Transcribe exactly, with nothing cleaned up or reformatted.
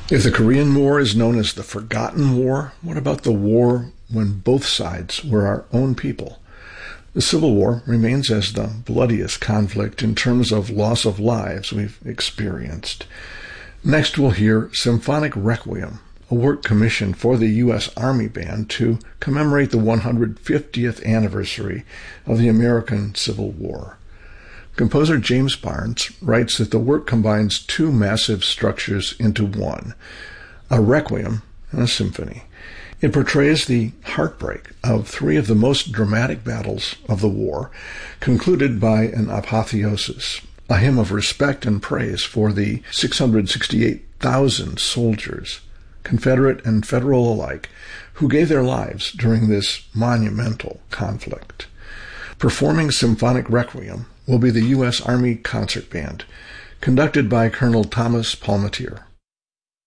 If the Korean War is known as the Forgotten War, what about the war when both sides were our own people? The Civil War remains as the bloodiest conflict in terms of loss of lives we've experienced. Next, we'll hear Symphonic Requiem, a work commissioned for the U S Army Band to commemorate the one hundred fiftieth anniversary of the American Civil War. Composer James Barnes writes that the work combines two massive structures into one, a requiem and a symphony. It portrays the heartbreak of three of the most dramatic battles of the war, concluded by an apotheosis, a hymn of respect and praise for the six hundred sixty-eight thousand soldiers, Confederate and Federal alike, who gave their lives during this monumental conflict. Performing Symphonic Requiem will be the U S Army Concert Band, conducted by Colonel Thomas Palmatier.